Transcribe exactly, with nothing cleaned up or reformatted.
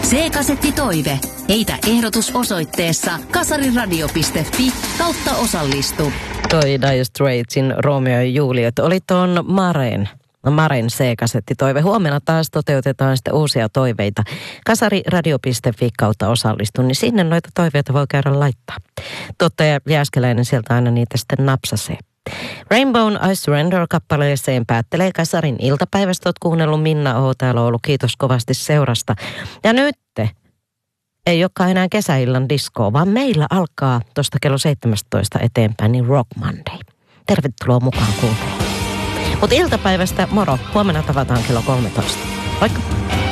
C-kasettitoive. Heitä ehdotus osoitteessa kasariradio piste fi kautta osallistu. Toi Dire Straitsin Romeo ja Juliet oli tuon Maren. Maren C-kasettitoive. Huomenna taas toteutetaan sitten uusia toiveita. Kasariradio piste fi kautta osallistu, niin sinne noita toiveita voi käydä laittaa. Tottaja Jääskeläinen sieltä aina niitä sitten napsasee. Rainbow I Surrender-kappaleeseen päättelee Kasarin iltapäivästä. Oot kuunnellut Minna Ootailoulu. Kiitos kovasti seurasta. Ja nyt ei olekaan enää kesäillan diskoa, vaan meillä alkaa tuosta kello seitsemäntoista eteenpäin niin Rock Monday. Tervetuloa mukaan kuuntelemaan. Mutta iltapäivästä moro. Huomenna tavataan kello kolmetoista. Moikka!